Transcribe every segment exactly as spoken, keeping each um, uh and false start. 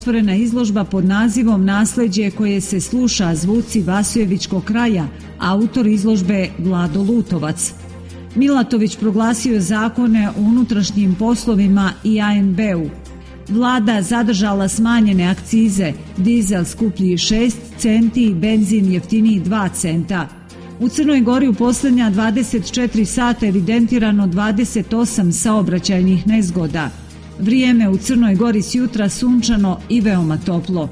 Otvorena izložba pod nazivom Nasleđe koje se sluša, zvuci Vasojevičkog kraja, autor izložbe Vlado Lutovac. Milatović proglasio zakone o unutrašnjim poslovima i A N B-u. Vlada zadržala smanjene akcize, dizel skuplji šest centi, benzin jeftiniji dva centa. U Crnoj Gori u posljednja dvadeset četiri sata evidentirano dvadeset osam saobraćajnih nezgoda. Vrijeme u Crnoj Gori s jutra sunčano i veoma toplo.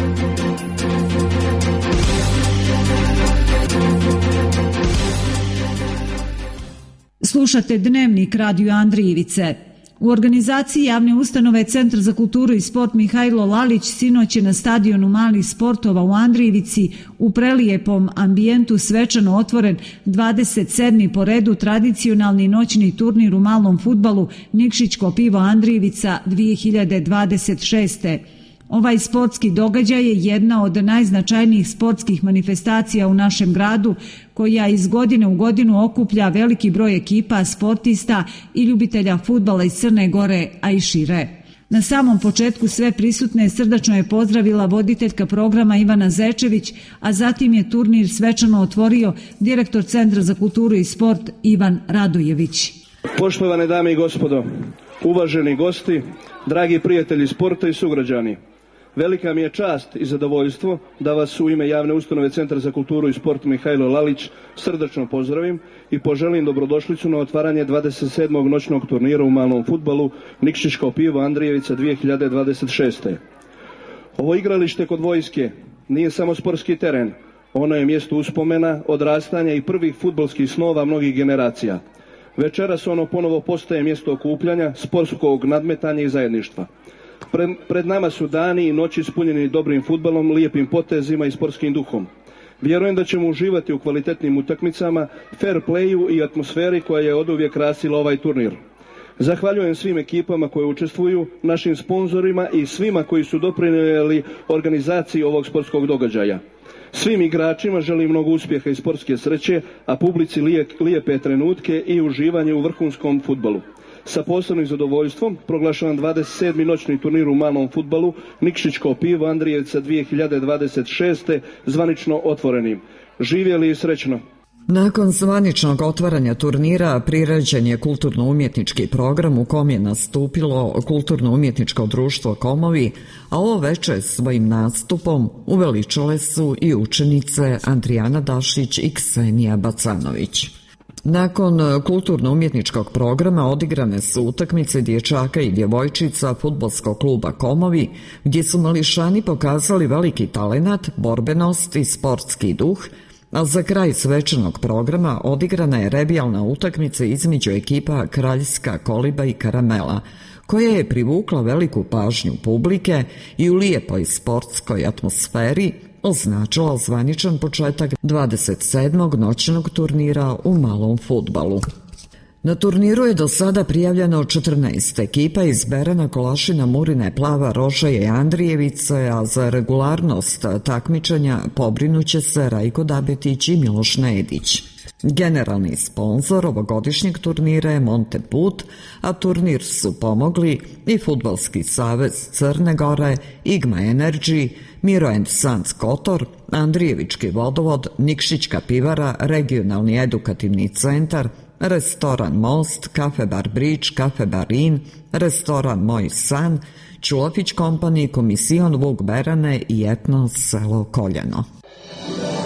Slušate Dnevnik Radio Andrijevice. U organizaciji javne ustanove Centar za kulturu i sport Mihajlo Lalić sinoć je na stadionu malih sportova u Andrijevici u prelijepom ambijentu svečano otvoren dvadeset sedmi po redu tradicionalni noćni turnir u malom fudbalu Nikšićko pivo Andrijevica dvije hiljade dvadeset šeste. Ovaj sportski događaj je jedna od najznačajnijih sportskih manifestacija u našem gradu, koja iz godine u godinu okuplja veliki broj ekipa, sportista i ljubitelja fudbala iz Crne Gore, a i šire. Na samom početku sve prisutne srdačno je pozdravila voditeljka programa Ivana Zečević, a zatim je turnir svečano otvorio direktor Centra za kulturu i sport Ivan Radojević. Poštovane dame i gospodo, uvaženi gosti, dragi prijatelji sporta i sugrađani, velika mi je čast i zadovoljstvo da vas u ime javne ustanove Centra za kulturu i sport Mihajlo Lalić srdačno pozdravim i poželim dobrodošlicu na otvaranje dvadeset sedmog noćnog turnira u malom fudbalu Nikšićko pivo Andrijevica dvije hiljade dvadeset šeste. Ovo igralište kod vojske nije samo sportski teren, ono je mjesto uspomena, odrastanja i prvih fudbalskih snova mnogih generacija. Večeras ono ponovo postaje mjesto okupljanja, sportskog nadmetanja i zajedništva. Pred, pred nama su dani i noći ispunjeni dobrim fudbalom, lijepim potezima i sportskim duhom. Vjerujem da ćemo uživati u kvalitetnim utakmicama, fair playu i atmosferi koja je oduvijek krasila ovaj turnir. Zahvaljujem svim ekipama koje učestvuju, našim sponzorima i svima koji su doprinijeli organizaciji ovog sportskog događaja. Svim igračima želim mnogo uspjeha i sportske sreće, a publici lijepe trenutke i uživanje u vrhunskom fudbalu. Sa posebnim zadovoljstvom proglašavam dvadeset sedmi noćni turnir u malom fudbalu Nikšićko pivo Andrijevica dvije hiljade dvadeset šeste zvanično otvorenim. Živjeli i srećno! Nakon zvaničnog otvaranja turnira priređen je kulturno-umjetnički program u kom je nastupilo Kulturno-umjetničko društvo Komovi, a ovo večer svojim nastupom uveličale su i učenice Andrijana Dašić i Ksenija Bacanović. Nakon kulturno-umjetničkog programa odigrane su utakmice dječaka i djevojčica fudbalskog kluba Komovi, gdje su mališani pokazali veliki talenat, borbenost i sportski duh, a za kraj svečanog programa odigrana je revijalna utakmica između ekipa Kraljska Koliba i Karamela, koja je privukla veliku pažnju publike i u lijepoj sportskoj atmosferi označila zvaničan početak dvadeset sedmog noćnog turnira u malom fudbalu. Na turniru je do sada prijavljeno četrnaest ekipa iz Berana, Kolašina, Murine, Plava, Rožaje i Andrijevice, a za regularnost takmičenja pobrinuće se Rajko Dabetić i Miloš Nedić. Generalni sponzor ovogodišnjeg turnira je Monteput, a turnir su pomogli i Fudbalski savez Crne Gore, Igma Energy, Miro and Sons Kotor, Andrijevički vodovod, Nikšićka pivara, Regionalni edukativni centar, Restoran Most, Kafe Bar Bridge, Kafe Bar Inn, Restoran Moj san, Čulafić Company, Komisijom Vuk Berane i Etno selo Koljeno.